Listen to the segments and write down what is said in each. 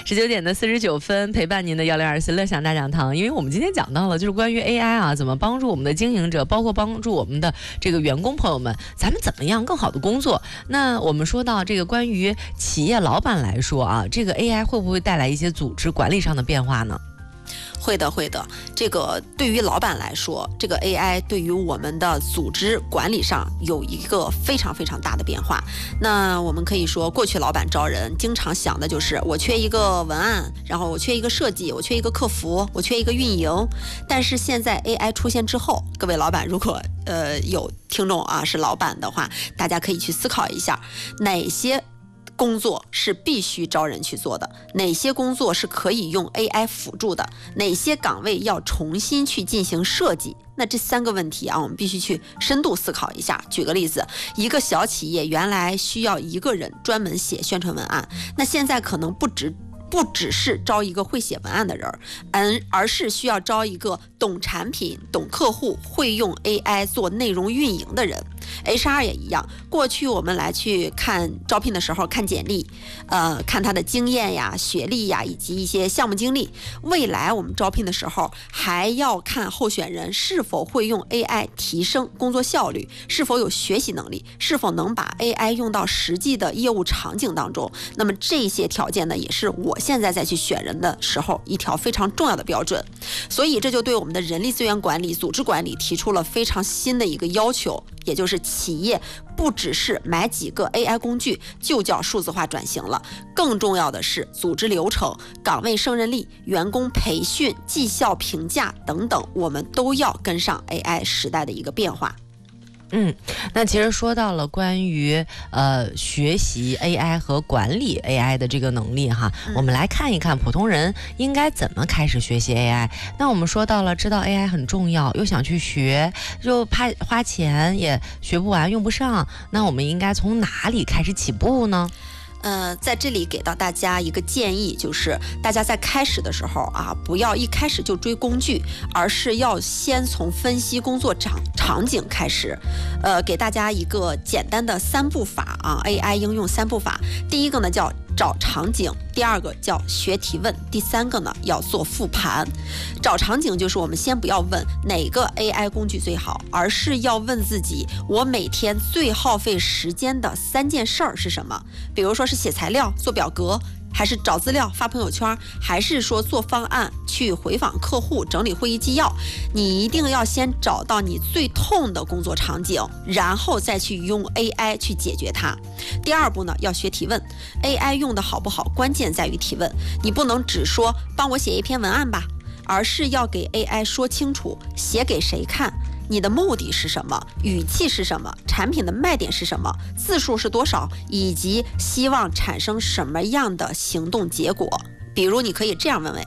19点49分，陪伴您的1024乐享大讲堂。因为我们今天讲到了，就是关于 AI 啊，怎么帮助我们的经营者，包括帮助我们的这个员工朋友们，咱们怎么样更好的工作。那我们说到这个关于企业老板来说啊，这个 AI 会不会带来一些组织管理上的变化呢？ 会的。这个对于老板来说，这个 AI 对于我们的组织管理上有一个非常非常大的变化。那我们可以说，过去老板招人经常想的就是我缺一个文案，然后我缺一个设计，我缺一个客服，我缺一个运营。但是现在 AI 出现之后，各位老板如果有听众啊是老板的话，大家可以去思考一下，哪些工作是必须招人去做的，哪些工作是可以用 AI 辅助的，哪些岗位要重新去进行设计。那这3个问题啊，我们必须去深度思考一下。举个例子，一个小企业原来需要1个人专门写宣传文案，那现在可能不只是招一个会写文案的人，而是需要招一个懂产品、懂客户、会用 AI 做内容运营的人。HR 也一样，过去我们来去看招聘的时候看简历，看他的经验呀、学历呀，以及一些项目经历。未来我们招聘的时候还要看候选人是否会用 AI 提升工作效率，是否有学习能力，是否能把 AI 用到实际的业务场景当中。那么这些条件呢，也是我现在再去选人的时候一条非常重要的标准。所以这就对我们的人力资源管理、组织管理提出了非常新的一个要求，也就是企业不只是买几个 AI 工具就叫数字化转型了，更重要的是组织流程、岗位胜任力、员工培训、绩效评价等等，我们都要跟上 AI 时代的一个变化。 那其实说到了关于学习 AI 和管理 AI 的这个能力哈，我们来看一看普通人应该怎么开始学习 AI。那我们说到了，知道 AI 很重要，又想去学，又怕花钱也学不完用不上，那我们应该从哪里开始起步呢？ 在这里给到大家一个建议，就是大家在开始的时候啊，不要一开始就追工具，而是要先从分析工作场景开始。给大家一个简单的3步法啊 ，AI 应用3步法。第一个呢叫找场景，第2个叫学提问，第3个呢要做复盘。找场景就是我们先不要问哪个 AI 工具最好，而是要问自己，我每天最耗费时间的3件事儿是什么？比如说是写材料、做表格，还是找资料发朋友圈，还是说做方案去回访客户、整理会议纪要。你一定要先找到你最痛的工作场景，然后再去用 AI 去解决它。第2步呢，要学提问。 AI 用的好不好，关键在于提问。你不能只说帮我写一篇文案吧，而是要给 AI 说清楚写给谁看，你的目的是什么，语气是什么，产品的卖点是什么，字数是多少，以及希望产生什么样的行动结果。比如你可以这样问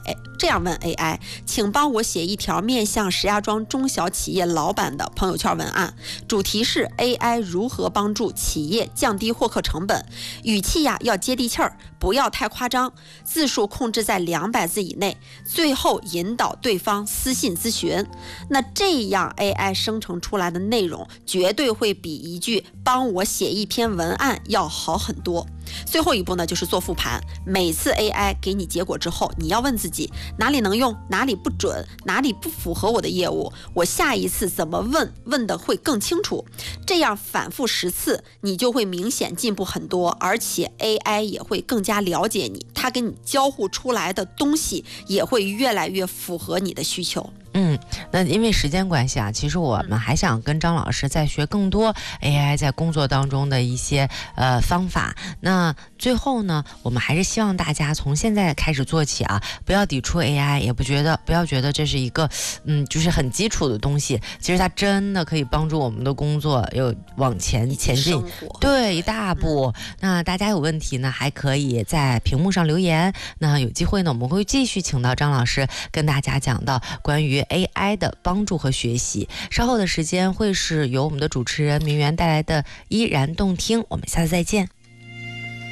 AI， 请帮我写一条面向石家庄中小企业老板的朋友圈文案，主题是 AI 如何帮助企业降低获客成本，语气呀要接地气儿，不要太夸张，字数控制在200字以内，最后引导对方私信咨询。那这样 AI 生成出来的内容绝对会比一句帮我写一篇文案要好很多。最后一步呢，就是做复盘。每次 AI 给你结果之后，你要问自己哪里能用，哪里不准，哪里不符合我的业务，我下一次怎么问的会更清楚。这样反复10次，你就会明显进步很多，而且 AI 也会更加了解你，它给你交互出来的东西也会越来越符合你的需求。 那因为时间关系啊，其实我们还想跟张老师再学更多 AI 在工作当中的一些方法。那最后呢，我们还是希望大家从现在开始做起啊，不要抵触 AI， 也不要觉得这是一个就是很基础的东西。其实它真的可以帮助我们的工作有往前进，对，一大步。那大家有问题呢，还可以在屏幕上留言。那有机会呢，我们会继续请到张老师跟大家讲到关于 AI 的帮助和学习。稍后的时间会是由我们的主持人明媛带来的依然动听，我们下次再见。